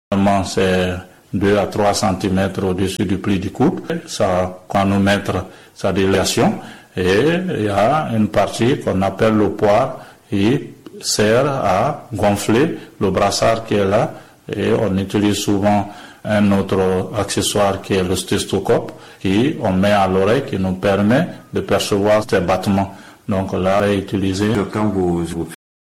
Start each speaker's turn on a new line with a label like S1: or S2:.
S1: C'est 2 à 3 cm au-dessus du pli du coude. Ça chronomètre sa dilation et il y a une partie qu'on appelle le poire qui sert à gonfler le brassard qui est là, et on utilise souvent un autre accessoire qui est le stéthoscope on met à l'oreille qui nous permet de percevoir ces battements. Donc là, on est utilisé.
S2: Quand vous